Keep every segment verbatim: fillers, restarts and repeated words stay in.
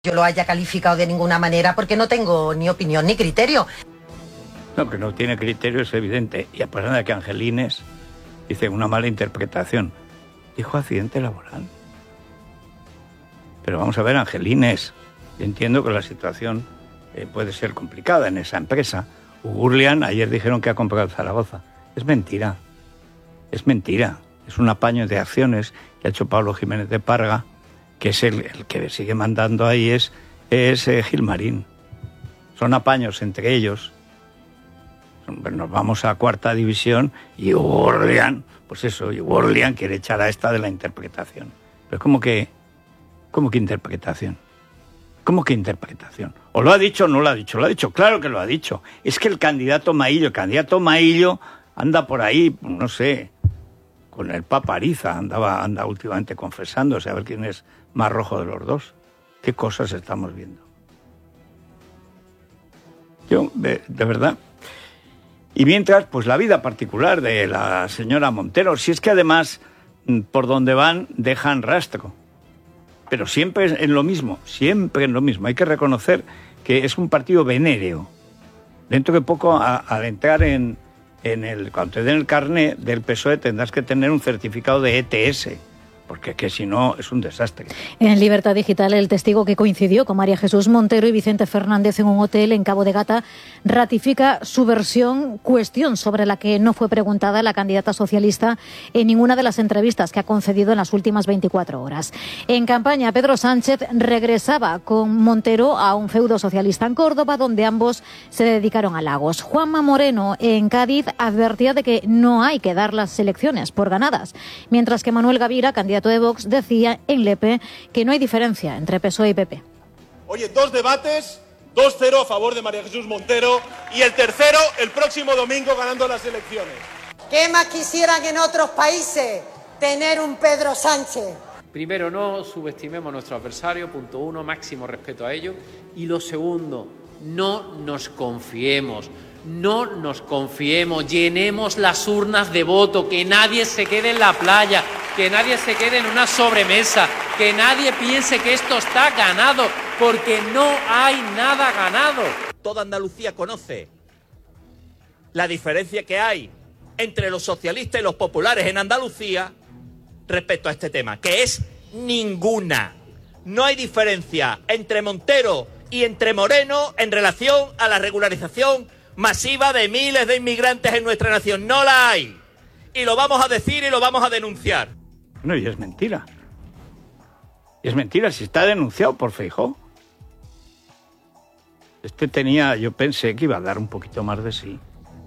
yo lo haya calificado de ninguna manera porque no tengo ni opinión ni criterio. No, que no tiene criterio es evidente. Y a pesar de que Angelines dice una mala interpretación, dijo accidente laboral. Pero vamos a ver, Angelines, yo entiendo que la situación eh, puede ser complicada en esa empresa. Ugurlian, ayer dijeron que ha comprado Zaragoza. Es mentira, es mentira. Es un apaño de acciones que ha hecho Pablo Jiménez de Parga, que es el, el que sigue mandando ahí, es, es eh, Gilmarín. Son apaños entre ellos. Nos vamos a cuarta división y Ugurlian, pues eso, Ugurlian quiere echar a esta de la interpretación. Pero es como que, ¿cómo que interpretación? ¿Cómo que interpretación? ¿O lo ha dicho o no lo ha dicho? Lo ha dicho, claro que lo ha dicho. Es que el candidato Maillo, el candidato Maillo anda por ahí, no sé, con el Papa Ariza, andaba, anda últimamente confesándose a ver quién es más rojo de los dos. ¿Qué cosas estamos viendo? Yo, de, de verdad. Y mientras, pues la vida particular de la señora Montero, si es que además, por donde van, dejan rastro. Pero siempre en lo mismo, siempre en lo mismo. Hay que reconocer que es un partido venéreo. Dentro de poco, a, al entrar en, en el, cuando te den el carné del P S O E, tendrás que tener un certificado de E T S, porque que si no es un desastre. En Libertad Digital, el testigo que coincidió con María Jesús Montero y Vicente Fernández en un hotel en Cabo de Gata ratifica su versión, cuestión sobre la que no fue preguntada la candidata socialista en ninguna de las entrevistas que ha concedido en las últimas veinticuatro horas. En campaña, Pedro Sánchez regresaba con Montero a un feudo socialista en Córdoba, donde ambos se dedicaron a Lagos. Juanma Moreno, en Cádiz, advertía de que no hay que dar las elecciones por ganadas, mientras que Manuel Gavira, candidato de Vox, decía en Lepe que no hay diferencia entre P S O E y P P. Oye, dos debates, dos cero a favor de María Jesús Montero y el tercero el próximo domingo ganando las elecciones. ¿Qué más quisieran en otros países tener un Pedro Sánchez? Primero, no subestimemos a nuestro adversario, punto uno, máximo respeto a ellos. Y lo segundo, no nos confiemos. No nos confiemos, llenemos las urnas de voto, que nadie se quede en la playa, que nadie se quede en una sobremesa, que nadie piense que esto está ganado, porque no hay nada ganado. Toda Andalucía conoce la diferencia que hay entre los socialistas y los populares en Andalucía respecto a este tema, que es ninguna. No hay diferencia entre Montero y entre Moreno en relación a la regularización masiva de miles de inmigrantes en nuestra nación. No la hay. Y lo vamos a decir y lo vamos a denunciar. No, y es mentira. Y es mentira, si está denunciado por Feijóo. Este tenía, yo pensé que iba a dar un poquito más de sí.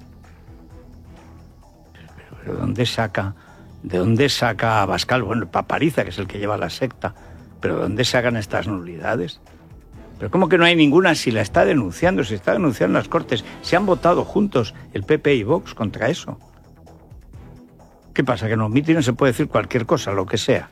Pero, pero ¿de dónde saca? ¿De dónde saca a Abascal? Bueno, el Papariza, que es el que lleva la secta. Pero ¿de dónde sacan estas nulidades? Pero ¿cómo que no hay ninguna si la está denunciando? Si está denunciando en las Cortes. Se han votado juntos el P P y Vox contra eso. ¿Qué pasa? ¿Que en los mítines se puede decir cualquier cosa, lo que sea?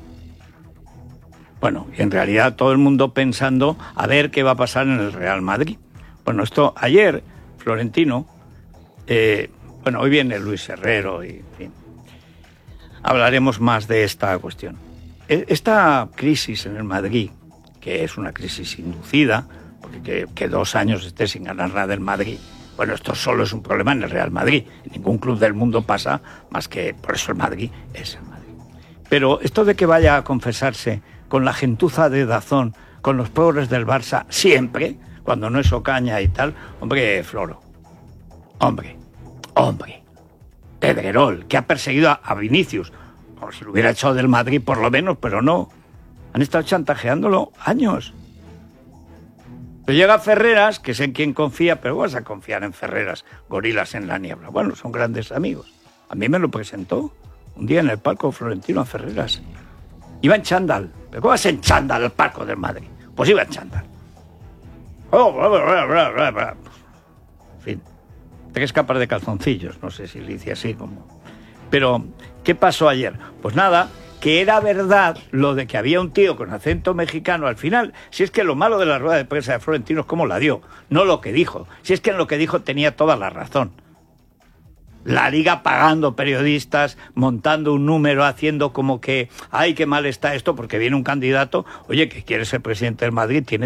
Bueno, y en realidad todo el mundo pensando a ver qué va a pasar en el Real Madrid. Bueno, esto ayer, Florentino, eh, bueno, hoy viene Luis Herrero y, en fin, hablaremos más de esta cuestión. Esta crisis en el Madrid, que es una crisis inducida, porque que, que dos años esté sin ganar nada del Madrid, bueno, esto solo es un problema en el Real Madrid. En ningún club del mundo pasa más que, por eso el Madrid es el Madrid. Pero esto de que vaya a confesarse con la gentuza de Dazón, con los pobres del Barça, siempre, cuando no es Ocaña y tal, hombre, Floro, hombre, hombre, Pedrerol, que ha perseguido a, a Vinicius, como si lo hubiera echado del Madrid por lo menos, pero no. Han estado chantajeándolo años. Pero llega Ferreras, que sé en quién confía, pero vas a confiar en Ferreras, gorilas en la niebla. Bueno, son grandes amigos. A mí me lo presentó un día en el palco Florentino a Ferreras. Iba en chándal. ¿Pero cómo vas en chándal al palco del Madrid? Pues iba en chándal. Oh, bla, bla, bla, bla, bla. En fin, tres capas de calzoncillos. No sé si le hice así como... Pero, ¿qué pasó ayer? Pues nada... que era verdad lo de que había un tío con acento mexicano al final. Si es que lo malo de la rueda de prensa de Florentino es cómo la dio, no lo que dijo. Si es que en lo que dijo tenía toda la razón. la Liga pagando periodistas, montando un número, haciendo como que, ay, qué mal está esto, porque viene un candidato, oye, que quiere ser presidente del Madrid, tiene